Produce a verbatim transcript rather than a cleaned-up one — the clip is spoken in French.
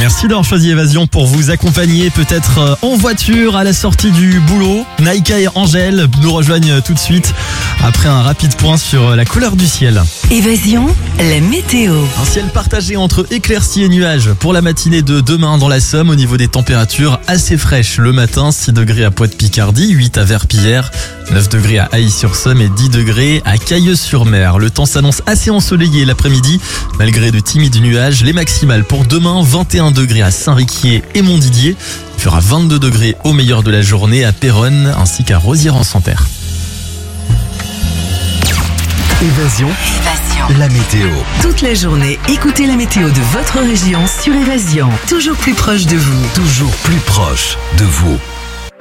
Merci d'avoir choisi Évasion pour vous accompagner peut-être en voiture à la sortie du boulot. Naïka et Angèle nous rejoignent tout de suite après un rapide point sur la couleur du ciel. Évasion, la météo. Un ciel partagé entre éclaircies et nuages pour la matinée de demain dans la Somme. Au niveau des températures assez fraîches le matin, six degrés à Poix-de-Picardie, huit à Verpillière, neuf degrés à Ailly-sur-Somme et dix degrés à Cailleuse-sur-Mer. Le temps s'annonce assez ensoleillé l'après-midi malgré de timides nuages. Les maximales pour demain, vingt et un degrés à Saint-Riquier et Montdidier. Il fera vingt-deux degrés au meilleur de la journée à Péronne ainsi qu'à Rosières-en-Santerre. Évasion, Évasion. la météo. Toute la journée, écoutez la météo de votre région sur Évasion. Toujours plus proche de vous. Toujours plus proche de vous.